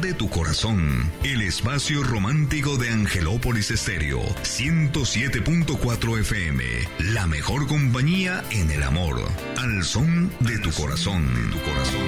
de tu corazón. El espacio romántico de Angelópolis Estéreo, 107.4 FM. La mejor compañía en el amor. Al son de tu corazón.